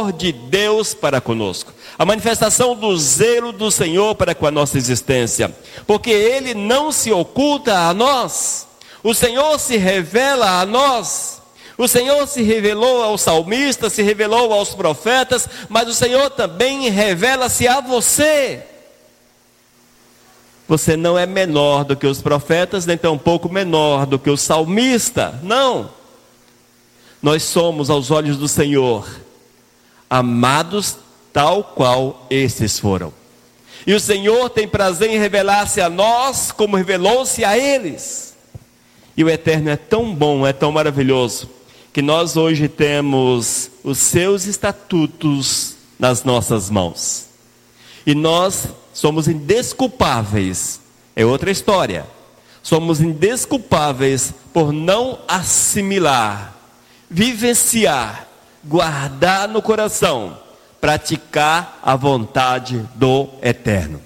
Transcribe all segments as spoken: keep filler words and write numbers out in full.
amor de Deus para conosco, a manifestação do zelo do Senhor para com a nossa existência, porque Ele não se oculta a nós, o Senhor se revela a nós. O Senhor se revelou aos salmistas, se revelou aos profetas, mas o Senhor também revela-se a você. Você não é menor do que os profetas, nem tampouco menor do que o salmista, não. Nós somos, aos olhos do Senhor, amados tal qual estes foram. E o Senhor tem prazer em revelar-se a nós, como revelou-se a eles. E o Eterno é tão bom, é tão maravilhoso, que nós hoje temos os seus estatutos nas nossas mãos. E nós somos indesculpáveis, é outra história. Somos indesculpáveis por não assimilar, vivenciar, guardar no coração, praticar a vontade do Eterno.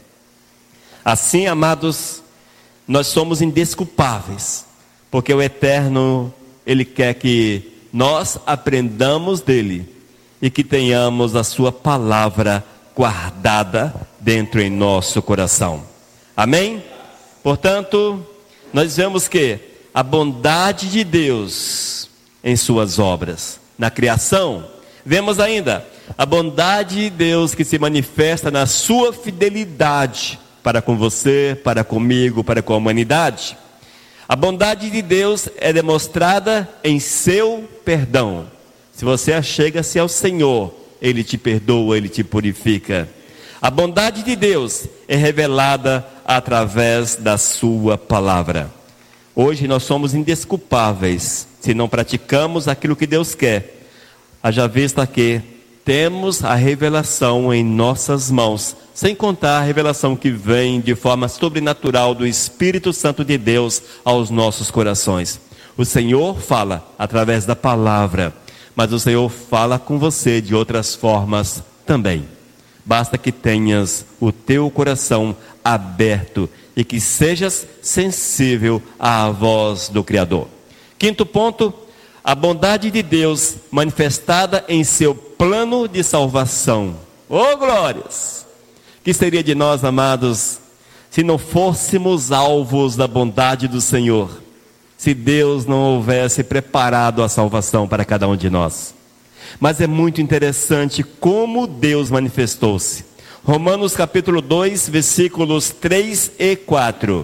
Assim, amados, nós somos indesculpáveis, porque o Eterno, Ele quer que nós aprendamos dele e que tenhamos a sua palavra guardada dentro em nosso coração. Amém? Portanto, nós vemos que a bondade de Deus em suas obras, na criação, vemos ainda a bondade de Deus que se manifesta na sua fidelidade para com você, para comigo, para com a humanidade. A bondade de Deus é demonstrada em seu perdão. Se você achega-se ao Senhor, Ele te perdoa, Ele te purifica. A bondade de Deus é revelada através da sua palavra. Hoje nós somos indesculpáveis se não praticamos aquilo que Deus quer. Haja vista que temos a revelação em nossas mãos, sem contar a revelação que vem de forma sobrenatural do Espírito Santo de Deus aos nossos corações. O Senhor fala através da palavra, mas o Senhor fala com você de outras formas também. Basta que tenhas o teu coração aberto e que sejas sensível à voz do Criador. Quinto ponto, a bondade de Deus manifestada em seu plano de salvação. Oh, glórias! Que seria de nós, amados, se não fôssemos alvos da bondade do Senhor, se Deus não houvesse preparado a salvação para cada um de nós? Mas é muito interessante como Deus manifestou-se. Romanos capítulo dois, versículos três e quatro.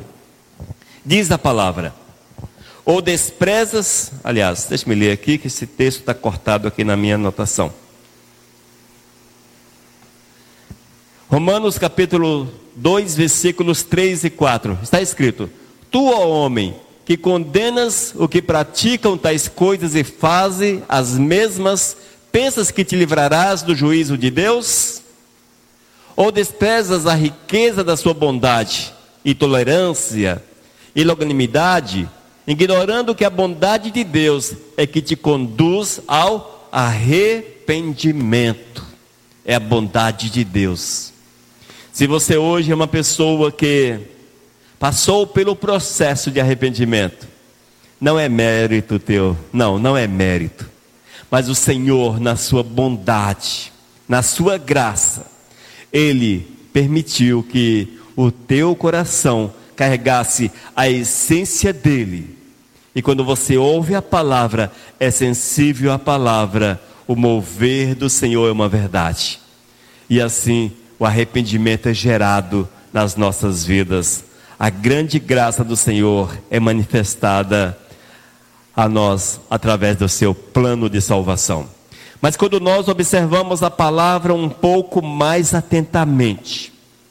Diz a palavra: ou desprezas, aliás, deixa-me ler aqui, que esse texto está cortado aqui na minha anotação. Romanos capítulo dois, versículos três e quatro, está escrito: tu, ó homem, que condenas o que praticam tais coisas e fazem as mesmas, pensas que te livrarás do juízo de Deus? Ou desprezas a riqueza da sua bondade e tolerância e longanimidade, ignorando que a bondade de Deus é que te conduz ao arrependimento? É a bondade de Deus. Se você hoje é uma pessoa que passou pelo processo de arrependimento, não é mérito teu, não, não é mérito, mas o Senhor, na sua bondade, na sua graça, Ele permitiu que o teu coração carregasse a essência dele. E quando você ouve a palavra, é sensível à palavra, o mover do Senhor é uma verdade. E assim, o arrependimento é gerado nas nossas vidas. A grande graça do Senhor é manifestada a nós através do seu plano de salvação. Mas quando nós observamos a palavra um pouco mais atentamente,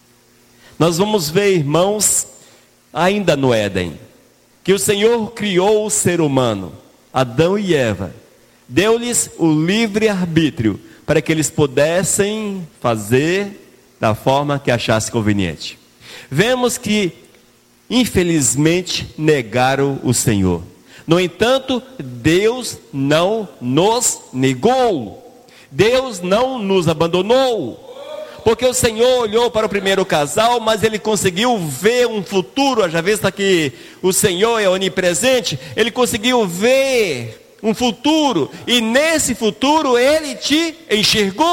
nós vamos ver, irmãos, ainda no Éden, que o Senhor criou o ser humano, Adão e Eva, deu-lhes o livre-arbítrio para que eles pudessem fazer da forma que achasse conveniente. Vemos que, infelizmente, negaram o Senhor. No entanto, Deus não nos negou. Deus não nos abandonou. Porque o Senhor olhou para o primeiro casal, mas Ele conseguiu ver um futuro. Já vista que o Senhor é onipresente, Ele conseguiu ver um futuro. E nesse futuro Ele te enxergou.